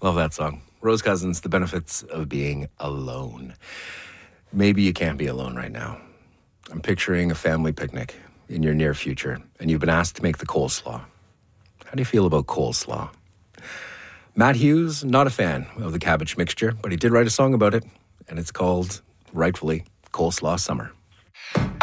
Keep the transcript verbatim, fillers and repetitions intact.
Love that song. Rose Cousins, The Benefits of Being Alone. Maybe you can't be alone right now. I'm picturing a family picnic in your near future, and you've been asked to make the coleslaw. How do you feel about coleslaw? Matt Hughes, not a fan of the cabbage mixture, but he did write a song about it, and it's called, rightfully, Coleslaw Summer.